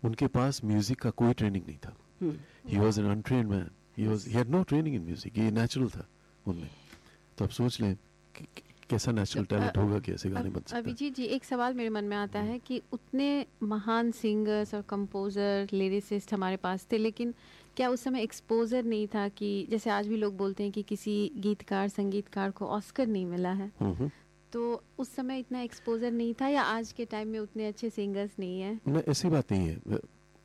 उनके पास म्यूजिक का कोई ट्रेनिंग नहीं था. He was an untrained man. He had no training in music. ये नेचुरल था उनमें. तो आप सोच लें कैसा नेचुरल टैलेंट होगा कि ऐसे गाने बन सकते हैं. अभिजीत जी, एक सवाल मेरे मन में आता है कि उतने महान सिंगर्स और कंपोजर, लिरिसिस्ट हमारे पास थे, लेकिन क्या उस समय एक्सपोजर नहीं था कि जैसे आज भी लोग बोलते हैं कि किसी गीतकार संगीतकार को ऑस्कर नहीं मिला है, तो उस समय इतना एक्सपोजर नहीं था, या आज के टाइम में उतने अच्छे सिंगर्स नहीं है? नहीं, ऐसी बात नहीं है.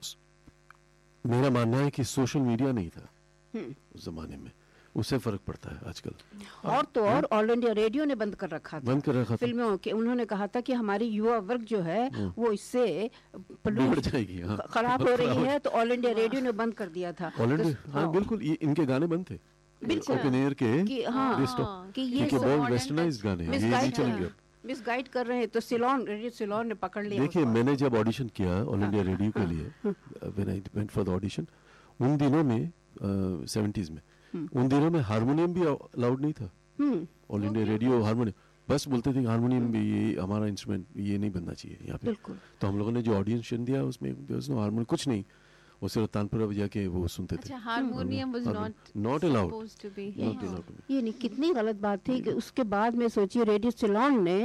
मेरा मानना है कि सोशल मीडिया नहीं था उस जमाने में. उससे फर्क पड़ता है आजकल. और तो और ऑल इंडिया रेडियो ने बंद कर रखा था फिल्मों के. उन्होंने कहा था कि हमारी युवा वर्ग जो है वो इससे बिगड़ जाएगी, खराब हो रही है, तो ऑल इंडिया रेडियो ने बंद कर दिया था. बिल्कुल. ये इनके गाने बंद थे ओपन के कि ये बहुत वेस्टर्नाइज्ड गाने हैं, ये नहीं चलेंगे. मिसगाइड कर रहे हैं, तो रेडियो सिलोन ने पकड़ लिया. देखिए, मैंने जब ऑडिशन किया ऑल इंडिया रेडियो के लिए, when I went for the audition, उन दिनों में 70s में, उन दिनों में हारमोनियम भी अलाउड नहीं था. ऑल इंडिया रेडियो हारमोनियम बस बोलते थे कि हारमोनियम भी ये हमारा इंस्ट्रूमेंट, ये नहीं बनना चाहिए यहाँ पे. तो हम लोगों ने जो ऑडिशन दिया उसमें हारमोनियम कुछ नहीं, वो सिर्फ तानपुरा बजा के वो सुनते थे. Harmonium was not allowed. ये नहीं, कितनी गलत बात थी कि उसके बाद में सोचिए रेडियो सिलोन ने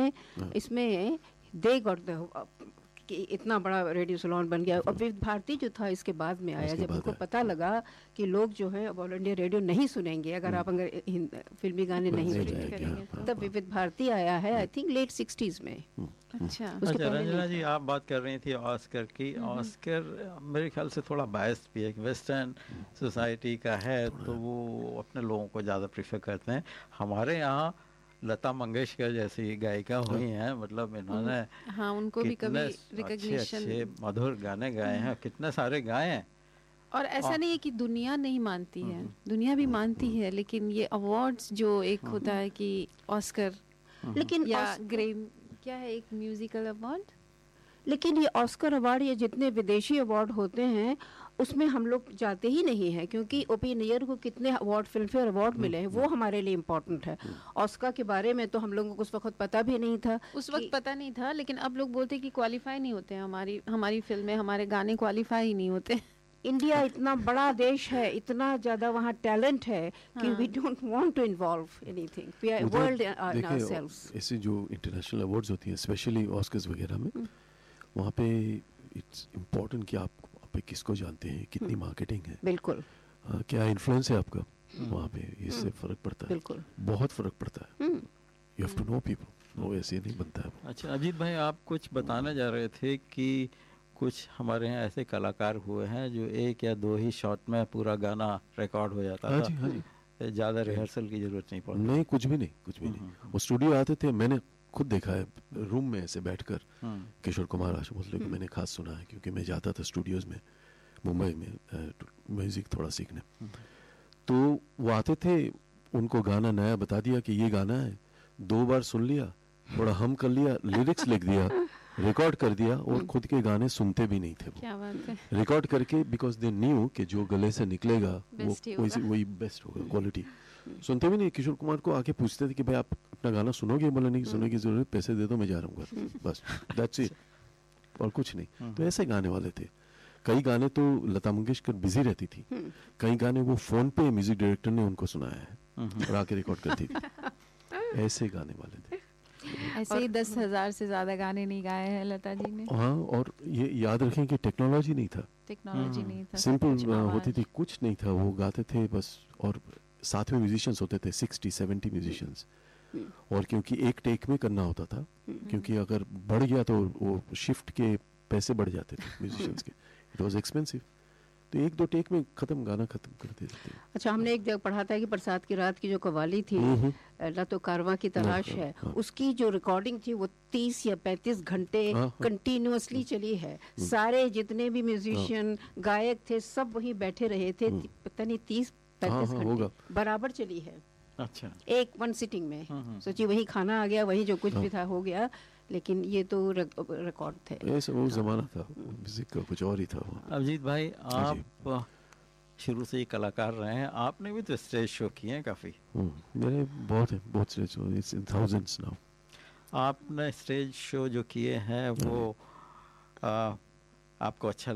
इसमें दे गॉट कि इतना बड़ा रेडियो सिलोन बन गया. और विविध भारती जो था इसके बाद में आया, जब उनको पता लगा कि लोग जो है अब ऑल इंडिया रेडियो नहीं सुनेंगे अगर आप फिल्मी गाने नहीं सुनेंगे, तब विविध भारती आया है, आई थिंक लेट 60s में. अच्छा, रंजना जी, आप बात कर रही थी ऑस्कर की. ऑस्कर मेरे ख्याल से थोड़ा बायस्ड भी है, वेस्टर्न सोसाइटी का है, तो वो अपने लोगों को ज़्यादा प्रीफर करते हैं. हमारे यहाँ लता मंगेशकर जैसी गायिका हुई हैं, मतलब इन्होंने उनको भी कभी रिकॉग्निशन, अच्छे मधुर गाने गाए हैं, कितने सारे गाए हैं. और ऐसा नहीं है कि दुनिया नहीं मानती है, दुनिया भी मानती है, लेकिन ये अवार्ड्स जो एक होता है कि ऑस्कर, लेकिन या ग्रैमी, क्या है एक म्यूजिकल अवार्ड, लेकिन ये ऑस्कर अवार्ड, ये जितने विदेशी अवार्ड होते हैं उसमें हम लोग जाते ही नहीं हैं, क्योंकि ओपी नैयर को कितने अवार्ड, फिल्म फेयर अवार्ड मिले हैं, वो हमारे लिए इम्पोर्टेंट है. ऑस्कर के बारे में तो हम लोगों को उस वक्त पता भी नहीं था. उस वक्त पता नहीं था, लेकिन अब लोग बोलते हैं कि क्वालिफाई नहीं होते हैं, हमारी फिल्में, हमारे गाने क्वालिफाई ही नहीं होते. इंडिया इतना बड़ा देश है, इतना ज्यादा वहाँ टैलेंट है कि we don't want to involve anything. We are world in ourselves. ऐसे जो इंटरनेशनल अवार्ड्स होती हैं, स्पेशली ऑस्कर्स वगैरह में, वहाँ पे इट्स इम्पोर्टेंट कि आप पे किसको जानते हैं, कितनी मार्केटिंग है, बिल्कुल, क्या इन्फ्लुएंस है आपका वहाँ पे, इससे फर्क पड़ता है. बिल्कुल, बहुत फर्क पड़ता है. You have to know people. वो ऐसे नहीं बनता है. अच्छा अजीत भाई, आप कुछ बताने जा रहे थे कि कुछ हमारे यहाँ ऐसे कलाकार हुए हैं जो 1 या 2 ही शॉट में पूरा गाना रिकॉर्ड हो जाता था. हाँ जी. ज़्यादा रिहर्सल की जरूरत नहीं पड़ती. नहीं, कुछ भी नहीं. वो स्टूडियो आते थे, मैंने खुद देखा है रूम में ऐसे बैठकर. किशोर कुमार आशुतोष को मैंने खास सुना है, क्योंकि मैं जाता था स्टूडियोज में मुंबई में म्यूजिक थोड़ा सीखने. तो वो आते थे, उनको गाना नया बता दिया कि ये गाना है, 2 बार सुन लिया, थोड़ा हम कर लिया, लिरिक्स लिख दिया, रिकॉर्ड कर दिया, और खुद के गाने सुनते भी नहीं थे. क्या बात है. रिकॉर्ड करके, बिकॉज दे न्यू कि जो गले से निकलेगा वो वही बेस्ट होगा, क्वालिटी. सुनते भी नहीं. किशोर कुमार को आके पूछते थे कि भाई आप अपना गाना सुनोगे? बोले नहीं, सुनने की जरूरत, पैसे दे दो, मैं जा रहा हूँ बस, दैट्स इट, और कुछ नहीं. तो ऐसे गाने वाले थे. कई गाने तो लता मंगेशकर बिजी रहती थी, कई गाने वो फोन पे म्यूजिक डायरेक्टर ने उनको सुनाया है और आके रिकॉर्ड करती थी. ऐसे गाने वाले थे. ऐसे ही 10,000 से ज्यादा गाने नहीं गाए हैं लता जी ने. हाँ, और ये याद रखें कि टेक्नोलॉजी नहीं था, सिंपल होती थी, कुछ नहीं था, वो गाते थे बस. और साथ में म्यूजिशियंस होते थे, 60-70 म्यूजिशियंस. और क्योंकि एक टेक में करना होता था, क्योंकि अगर बढ़ गया तो वो शिफ्ट के पैसे बढ़ जाते थे म्यूजिशियंस के. It was expensive. तो 1-2 टेक में गाना खत्म कर देते थे. अच्छा, हमने एक जगह पढ़ा था कि बरसात की रात की जो कव्वाली थी, ना तो कारवां की तलाश है, उसकी जो रिकॉर्डिंग थी वो 30 या 35 घंटे कंटिन्यूअसली चली है. सारे जितने भी म्यूजिशियन गायक थे सब वहीं बैठे रहे थे, पता नहीं 30-35 घंटे बराबर चली है. अच्छा, एक वन सिटिंग में. सोचिए, वही खाना आ गया, वही जो कुछ भी था हो गया, लेकिन ये तो रिकॉर्ड थे. ऐसा वो जमाना था, म्यूजिक का कुछ और ही था. अभिजीत भाई, आप शुरू से ही कलाकार रहे हैं, आपने भी तो स्टेज शो किए हैं काफी. मेरे बहुत stage show, it's in thousands now. आपने स्टेज शो जो किए हैं वो आपको अच्छा